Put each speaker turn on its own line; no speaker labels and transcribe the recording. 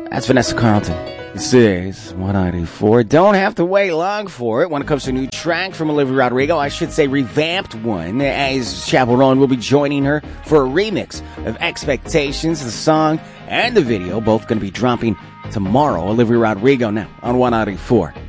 That's Vanessa Carlton. This is 194. Don't have to wait long for it when it comes to a new track from Olivia Rodrigo. I should say revamped one, as Chaperone will be joining her for a remix of Expectations. The song and the video both going to be dropping tomorrow. Olivia Rodrigo now on 194.